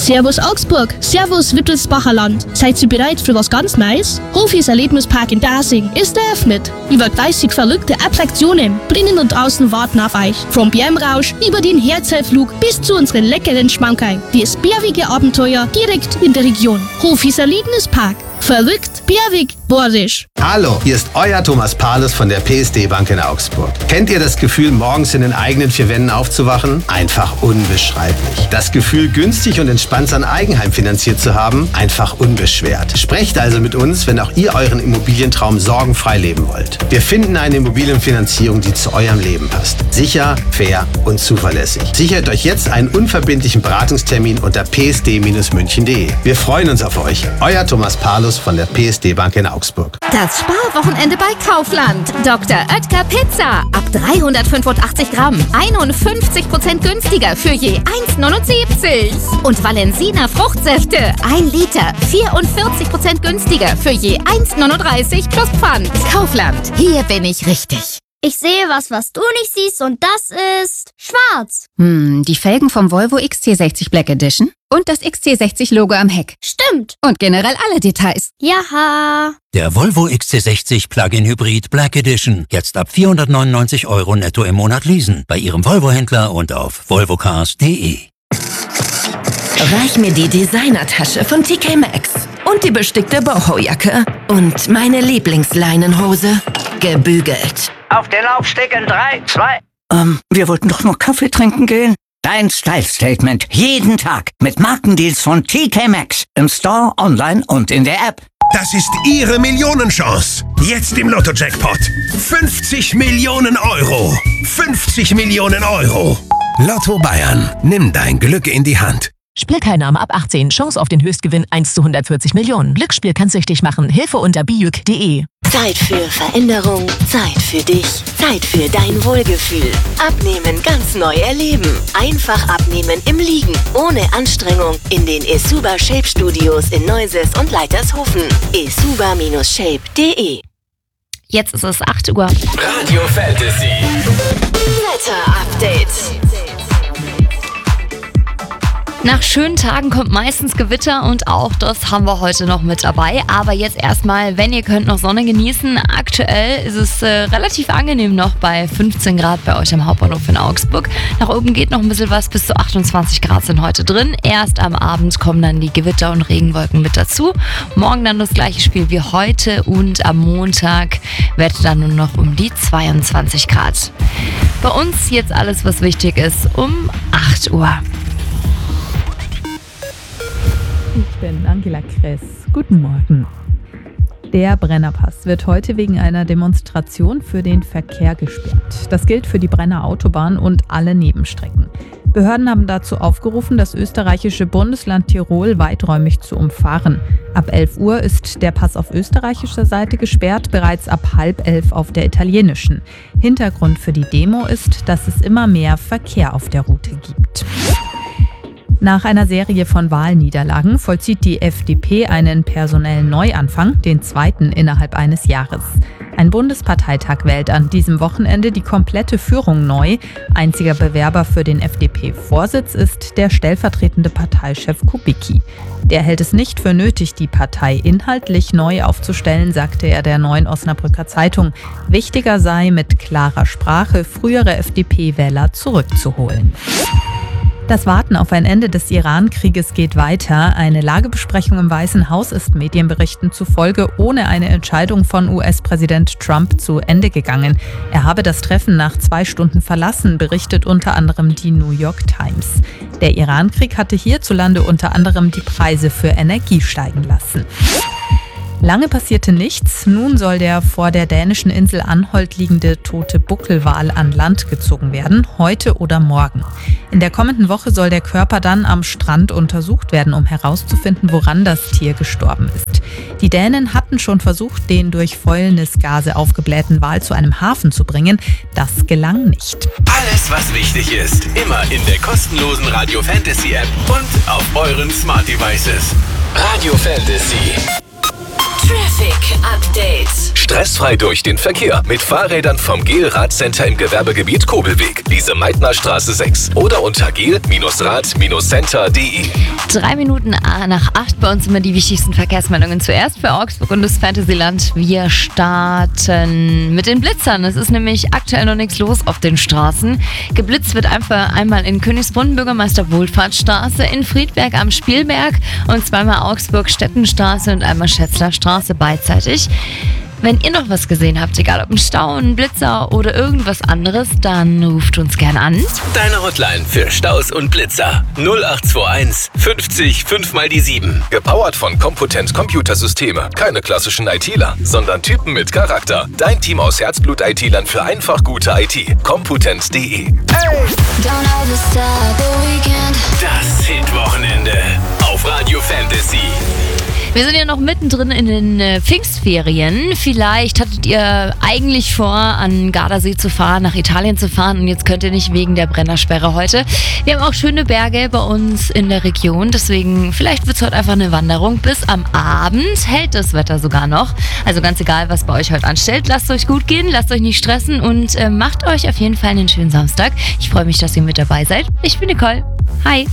Servus Augsburg, Servus Wittelsbacher Land. Seid ihr bereit für was ganz Neues? Hofis Erlebnispark in Dasing ist eröffnet. Über 30 verrückte Attraktionen drinnen und draußen warten auf euch. Vom Bärmrausch über den Herzellflug bis zu unseren leckeren Schmankerl. Das bärige Abenteuer direkt in der Region. Hofis Erlebnispark. Verrückt, bärwig, bordisch. Hallo, hier ist euer Thomas Pahlus von der PSD Bank in Augsburg. Kennt ihr das Gefühl, morgens in den eigenen vier Wänden aufzuwachen? Einfach unbeschreiblich. Das Gefühl, günstig und entspannt sein Eigenheim finanziert zu haben? Einfach unbeschwert. Sprecht also mit uns, wenn auch ihr euren Immobilientraum sorgenfrei leben wollt. Wir finden eine Immobilienfinanzierung, die zu eurem Leben passt. Sicher, fair und zuverlässig. Sichert euch jetzt einen unverbindlichen Beratungstermin unter psd-münchen.de. Wir freuen uns auf euch. Euer Thomas Pahlus von der PSD Bank in Augsburg. Das Sparwochenende bei Kaufland. Dr. Oetker Pizza. Ab 385 Gramm. 51% günstiger für je 1,79. Und Valensina Fruchtsäfte. 1 Liter. 44% günstiger für je 1,39 plus Pfand. Kaufland. Hier bin ich richtig. Ich sehe was du nicht siehst und das ist schwarz. Die Felgen vom Volvo XC60 Black Edition und das XC60-Logo am Heck. Stimmt. Und generell alle Details. Jaha. Der Volvo XC60 Plug-in Hybrid Black Edition. Jetzt ab 499 € netto im Monat leasen. Bei Ihrem Volvo-Händler und auf volvocars.de. Reich mir die Designertasche von TK Maxx und die bestickte Boho-Jacke und meine Lieblingsleinenhose. Gebügelt. Auf den Laufsteg in 3, 2... wir wollten doch nur Kaffee trinken gehen. Dein Style-Statement jeden Tag mit Markendeals von TK Maxx. Im Store, online und in der App. Das ist Ihre Millionenchance. Jetzt im Lotto-Jackpot. 50 Millionen Euro. 50 Millionen Euro. Lotto Bayern. Nimm dein Glück in die Hand. Spielteilnahme ab 18. Chance auf den Höchstgewinn 1 zu 140 Millionen. Glücksspiel kann süchtig machen. Hilfe unter bijuk.de. Zeit für Veränderung, Zeit für dich, Zeit für dein Wohlgefühl. Abnehmen ganz neu erleben. Einfach abnehmen im Liegen, ohne Anstrengung. In den Esuba Shape Studios in Neuses und Leitershofen. esuba-shape.de. Jetzt ist es 8 Uhr. Radio Fantasy. Wetter-Update. Nach schönen Tagen kommt meistens Gewitter und auch das haben wir heute noch mit dabei. Aber jetzt erstmal, wenn ihr könnt, noch Sonne genießen. Aktuell ist es relativ angenehm noch bei 15 Grad bei euch am Hauptbahnhof in Augsburg. Nach oben geht noch ein bisschen was, bis zu 28 Grad sind heute drin. Erst am Abend kommen dann die Gewitter und Regenwolken mit dazu. Morgen dann das gleiche Spiel wie heute und am Montag wird dann nur noch um die 22 Grad. Bei uns jetzt alles, was wichtig ist, um 8 Uhr. Ich bin Angela Kress. Guten Morgen. Der Brennerpass wird heute wegen einer Demonstration für den Verkehr gesperrt. Das gilt für die Brenner Autobahn und alle Nebenstrecken. Behörden haben dazu aufgerufen, das österreichische Bundesland Tirol weiträumig zu umfahren. Ab 11 Uhr ist der Pass auf österreichischer Seite gesperrt, bereits ab 10:30 auf der italienischen. Hintergrund für die Demo ist, dass es immer mehr Verkehr auf der Route gibt. Nach einer Serie von Wahlniederlagen vollzieht die FDP einen personellen Neuanfang, den zweiten innerhalb eines Jahres. Ein Bundesparteitag wählt an diesem Wochenende die komplette Führung neu. Einziger Bewerber für den FDP-Vorsitz ist der stellvertretende Parteichef Kubicki. Der hält es nicht für nötig, die Partei inhaltlich neu aufzustellen, sagte er der Neuen Osnabrücker Zeitung. Wichtiger sei, mit klarer Sprache frühere FDP-Wähler zurückzuholen. Das Warten auf ein Ende des Iran-Krieges geht weiter. Eine Lagebesprechung im Weißen Haus ist Medienberichten zufolge ohne eine Entscheidung von US-Präsident Trump zu Ende gegangen. Er habe das Treffen nach 2 Stunden verlassen, berichtet unter anderem die New York Times. Der Iran-Krieg hatte hierzulande unter anderem die Preise für Energie steigen lassen. Lange passierte nichts. Nun soll der vor der dänischen Insel Anholt liegende tote Buckelwal an Land gezogen werden, heute oder morgen. In der kommenden Woche soll der Körper dann am Strand untersucht werden, um herauszufinden, woran das Tier gestorben ist. Die Dänen hatten schon versucht, den durch Fäulnisgase aufgeblähten Wal zu einem Hafen zu bringen. Das gelang nicht. Alles, was wichtig ist, immer in der kostenlosen Radio Fantasy App und auf euren Smart Devices. Radio Fantasy. Traffic Update. Stressfrei durch den Verkehr mit Fahrrädern vom GEL-Radcenter im Gewerbegebiet Kobelweg, Lise-Meitner-Straße 6 oder unter gel-rad-center.de. 3 Minuten nach 8 bei uns immer die wichtigsten Verkehrsmeldungen. Zuerst für Augsburg und das Fantasyland. Wir starten mit den Blitzern. Es ist nämlich aktuell noch nichts los auf den Straßen. Geblitzt wird einfach einmal in Königsbrunn, Bürgermeister-Wohlfahrtsstraße, in Friedberg am Spielberg und zweimal Augsburg-Stettenstraße und einmal Schätzlerstraße beidseitig. Wenn ihr noch was gesehen habt, egal ob ein Stau, ein Blitzer oder irgendwas anderes, dann ruft uns gern an. Deine Hotline für Staus und Blitzer 0821 50 5 mal die 7. Gepowert von Computent Computersysteme. Keine klassischen ITler, sondern Typen mit Charakter. Dein Team aus Herzblut-ITlern für einfach gute IT. Computent.de. Hey! Das Hit-Wochenende auf Radio Fantasy. Wir sind ja noch mittendrin in den Pfingstferien. Vielleicht hattet ihr eigentlich vor, an Gardasee zu fahren, nach Italien zu fahren und jetzt könnt ihr nicht wegen der Brennersperre heute. Wir haben auch schöne Berge bei uns in der Region, deswegen vielleicht wird es heute einfach eine Wanderung. Bis am Abend hält das Wetter sogar noch. Also ganz egal, was bei euch heute anstellt. Lasst euch gut gehen, lasst euch nicht stressen und macht euch auf jeden Fall einen schönen Samstag. Ich freue mich, dass ihr mit dabei seid. Ich bin Nicole. Hi.